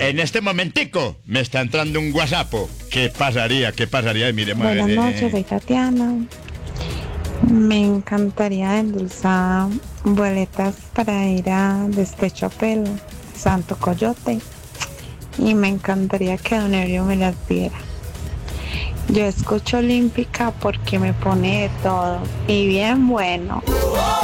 En este momentico me está entrando un WhatsApp. ¿Qué pasaría? ¿Qué pasaría? Mire, Buenas noches, soy Tatiana. Me encantaría endulzar boletas para ir a Despecho a Pelo, Santo Coyote. Y me encantaría que Don Ebrio me las diera. Yo escucho Olímpica porque me pone de todo y bien bueno.